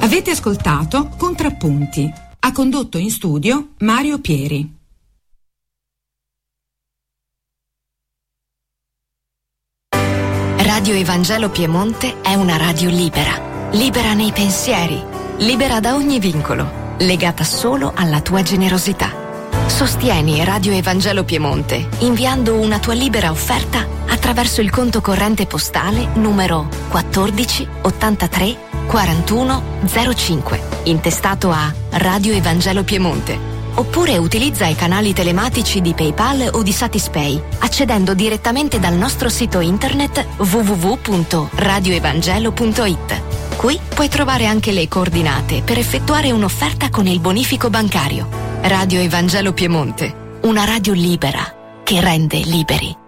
Avete ascoltato Contrappunti. Ha condotto in studio Mario Pieri. Radio Evangelo Piemonte è una radio libera, libera nei pensieri, libera da ogni vincolo, legata solo alla tua generosità. Sostieni Radio Evangelo Piemonte inviando una tua libera offerta attraverso il conto corrente postale numero 14 83 41 05, intestato a Radio Evangelo Piemonte. Oppure utilizza i canali telematici di PayPal o di Satispay, accedendo direttamente dal nostro sito internet www.radioevangelo.it. Qui puoi trovare anche le coordinate per effettuare un'offerta con il bonifico bancario. Radio Evangelo Piemonte, una radio libera che rende liberi.